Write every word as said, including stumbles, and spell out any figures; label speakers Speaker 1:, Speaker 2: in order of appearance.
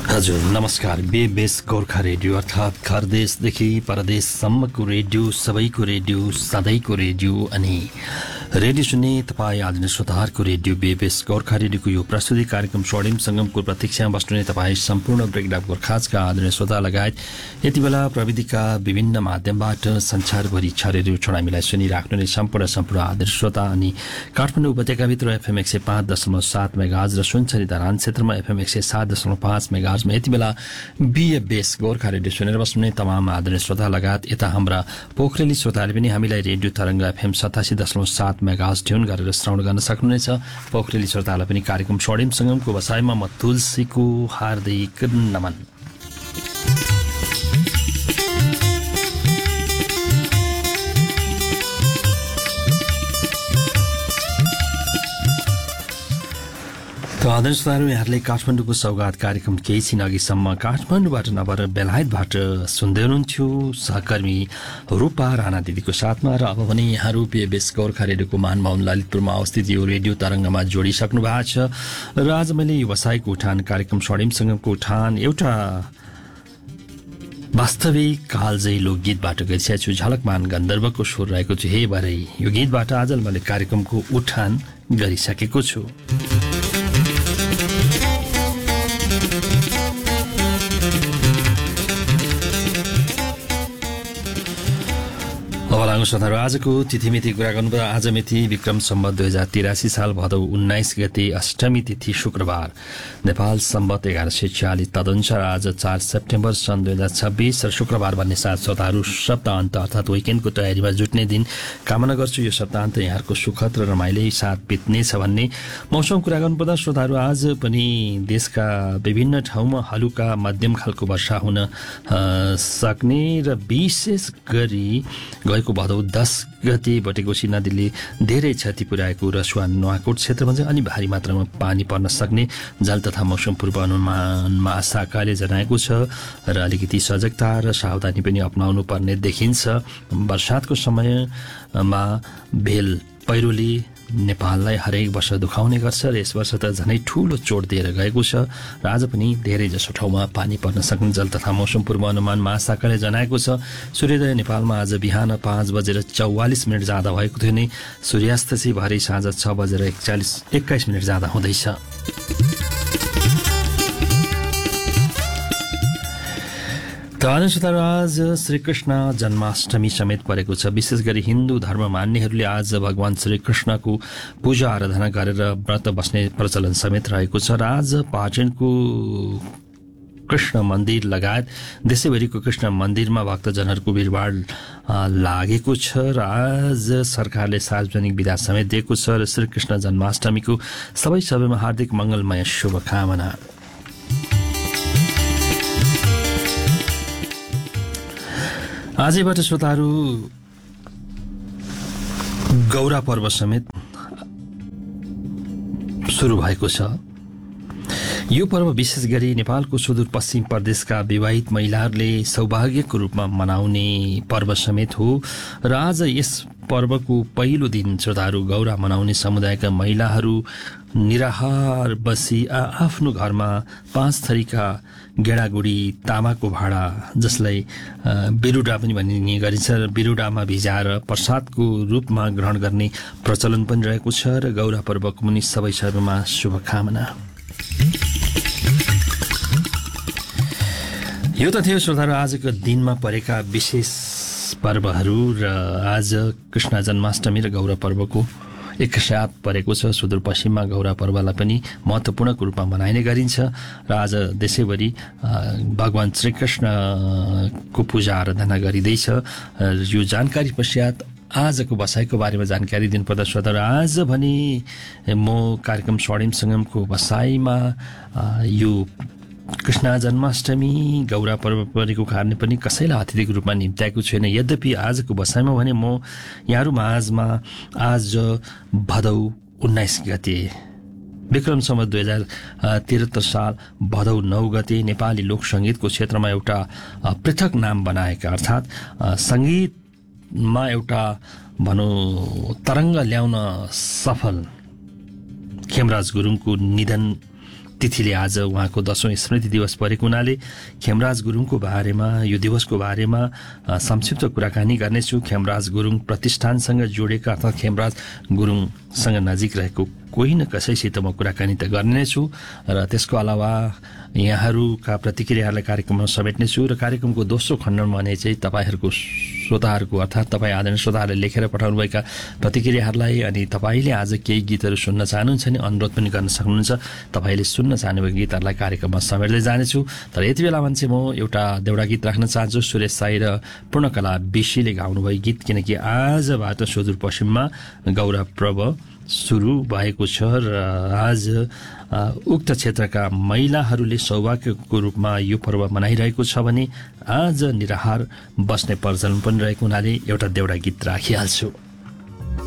Speaker 1: हजुर नमस्कार। बेबेस गोर्खा रेडियो अर्थात् घर देशदेखि परदेशसम्मको रेडियो, सबैको रेडियो, सधैँको रेडियो अनि रेडियो सुन्ने तपाईँ आदरणीय श्रोताहरूको रेडियो बेबेस गोर्खा रेडियोको यो प्रस्तुति कार्यक्रम स्वर्णिम सङ्गमको प्रतीक्षामा बस्नुहुने तपाईँ सम्पूर्ण ब्रेकडाप गोर्खाजका आदरणीय श्रोता लगायत यति बेला प्रविधिका विभिन्न माध्यमबाट संसारभरि छरेर छोडामीलाई सुनिराख्नुहुने सम्पूर्ण सम्पूर्ण आदरणीय श्रोता अनि काठमाडौँ उपत्यकाभित्र एफएम एक सय पाँच दशमलव सात मेगाहर्ज र सुनसरी धरान क्षेत्रमा एफएम एक सय सात दशमलव पाँच मेगाहर्जमा यति बेला बिएबेस गोर्खा रेडियो सुनेर बस्नुहुने तमाम आदरणीय श्रोता लगायत यता हाम्रा पोखरेली श्रोताहरूले पनि हामीलाई रेडियो तरङ्ग एफएम सतासी दशमलव सात मेगाहर्ज ट्युन गरेर श्रवण गर्न सक्नुहुनेछ। पोखरेली श्रोताहरूलाई पनि कार्यक्रम स्वर्णिम सङ्गमको बसाइमा म तुलसीको हार्दिक नमन। आदरणीय श्रोताहरू, यहाँहरूले काठमाडौँको सौगात कार्यक्रम केही छिन अघिसम्म काठमाडौँबाट नभएर बेलायतबाट सुन्दै हुनुहुन्थ्यो सहकर्मी रूपा राणा दिदीको साथमा। र अब भने यहाँहरू बेबेस गोर्खा रेडियोको महानुभावन ललितपुरमा अवस्थित यो रेडियो तरङ्गमा जोडिसक्नु भएको छ। र आज मैले व्यवसायको उठान कार्यक्रम स्वर्णिम सङ्गमको उठान एउटा वास्तविक कालजयी लोकगीतबाट गइसकेको छु। झलकमान गन्धर्वको स्वर रहेको छु हे भरै। यो गीतबाट आज मैले कार्यक्रमको उठान गरिसकेको छु। श्रोताहरू, आजको तिथिमिति कुरा गर्नुपर्दा आज मिति विक्रम सम्वत दुई हजार तिरासी साल भदौ उन्नाइस गते अष्टमी तिथि शुक्रबार, नेपाल सम्वत एघार सय छ्यालिस तदनुसार आज चार सेप्टेम्बर सन् दुई हजार छब्बिस र शुक्रबार भन्ने साथ श्रोताहरू सप्ताहन्त अर्थात् विकेन्डको तयारीमा जुट्ने दिन कामना गर्छु। यो सप्ताहन्त यहाँहरूको सुखद र रमाइलो साथ बित्नेछ भन्ने। मौसम कुरा गर्नुपर्दा श्रोताहरू आज पनि देशका विभिन्न ठाउँमा हलुका मध्यम खालको वर्षा हुन सक्ने र विशेष गरी गएको भदौ दस गते बटेकोशी नदीले धेरै क्षति पुर्याएको रसुवा नुवाकोट क्षेत्रमा चाहिँ अलि भारी मात्रामा पानी पर्न सक्ने जल तथा मौसम पूर्वानुमान महाशाखाले जनाएको छ र अलिकति सजगता र सावधानी पनि अपनाउनु पर्ने देखिन्छ। वर्षातको समयमा भेल पहिरोले नेपाललाई हरेक वर्ष दुखाउने गर्छ र यस वर्ष त झनै ठूलो चोट दिएर गएको छ र आज पनि धेरै जसो ठाउँमा पानी पर्न सक्ने जल तथा मौसम पूर्वानुमान महाशाखाले जनाएको छ। सूर्योदय नेपालमा आज बिहान पाँच बजेर चौवालिस मिनट जाँदा भएको थियो भने सूर्यास्त चाहिँ भरे साँझ छ बजेर एकचालिस एक्काइस मिनट जाँदा हुँदैछ। आज श्रीकृष्ण जन्माष्टमी समेत परेको छ। विशेष गरी हिन्दू धर्म मान्नेहरूले आज भगवान श्रीकृष्णको पूजा आराधना गरेर व्रत बस्ने प्रचलन समेत रहेको छ र आज पाटनको कृष्ण मन्दिर लगायत देशैभरिको कृष्ण मन्दिरमा भक्तजनहरूको भिडभाड लागेको छ र आज सरकारले सार्वजनिक बिदा समेत दिएको छ र श्रीकृष्ण जन्माष्टमीको सबै सबैमा हार्दिक मङ्गलमय शुभकामना। आजैबाट श्रोताहरू गौरा पर्व समेत सुरु भएको छ। यो पर्व विशेष गरी नेपालको सुदूरपश्चिम प्रदेशका विवाहित महिलाहरूले सौभाग्यको रूपमा मनाउने पर्व समेत हो र आज यस पर्वको पहिलो दिन श्रोताहरू गौरा मनाउने समुदायका महिलाहरू निराहार बसी आफ्नो घरमा पाँच थरीका गेडागुडी तामाको भाँडा जसलाई बिरुडा पनि भनिने गरिन्छ बिरुडामा भिजाएर प्रसादको रूपमा ग्रहण गर्ने प्रचलन पनि रहेको छ र गौरा पर्वको पनि सबै सबैमा शुभकामना। यो त थियो श्रोताहरू आजको दिनमा परेका विशेष पर्वहरू र आज कृष्ण जन्माष्टमी र गौरा पर्वको एकसाथ परेको छ। सुदूरपश्चिममा गौरा पर्वलाई पनि महत्त्वपूर्णको रूपमा मनाइने गरिन्छ र आज देशैभरि भगवान श्रीकृष्णको पूजा आराधना गरिँदैछ। यो जानकारी पश्चात आजको बसाइको बारेमा जानकारी दिनुपर्दा श्रोताहरू आज भने म कार्यक्रम स्वर्णिम सङ्गमको बसाइमा यो कृष्ण जन्माष्टमी गौरा पर्व परेको कारणले पनि कसैलाई अतिथिको रूपमा निम्त्याएको छैन। यद्यपि आजको बसाइमा भने म यहाँहरू माझमा आज भदौ उन्नाइस गते विक्रम सम्वत दुई हजार त्रिहत्तर साल भदौ नौ गते नेपाली लोक सङ्गीतको क्षेत्रमा एउटा पृथक नाम बनाएका अर्थात् सङ्गीतमा एउटा भनौँ तरङ्ग ल्याउन सफल खेमराज गुरुङको निधन तिथिले आज उहाँको दशौं स्मृति दिवस परेको हुनाले खेमराज गुरुङको बारेमा यो दिवसको बारेमा संक्षिप्त कुराकानी गर्नेछु। खेमराज गुरुङ प्रतिष्ठानसँग जोडेका अथवा खेमराज गुरुङसँग नजिक रहेको कोही न कसैसित म कुराकानी त गर्ने छु र त्यसको अलावा यहाँहरूका प्रतिक्रियाहरूलाई कार्यक्रममा समेट्नेछु र कार्यक्रमको दोस्रो खण्डमा भने चाहिँ तपाईँहरूको श्रोताहरूको अर्थात् तपाईँ आदरणीय श्रोताहरूले लेखेर पठाउनुभएका प्रतिक्रियाहरूलाई अनि तपाईँले आज केही गीतहरू सुन्न चाहनुहुन्छ भने अनुरोध पनि गर्न सक्नुहुन्छ। तपाईँले सुन्न चाहनुभएको गीतहरूलाई कार्यक्रममा समेट्दै जानेछु। तर यति बेला भने चाहिँ म एउटा देउडा गीत राख्न चाहन्छु, सुरेश साई र पूर्णकला विशीले गाउनुभएको गीत, किनकि आजबाट सुदूरपश्चिममा गौरव पर्व सुरु भएको छ र आज उक्त क्षेत्रका महिलाहरूले सौभाग्यको रूपमा यो पर्व मनाइरहेको छ भने आज निराहार बस्ने प्रचलन पनि रहेको हुनाले एउटा देउडा गीत राखिहाल्छु।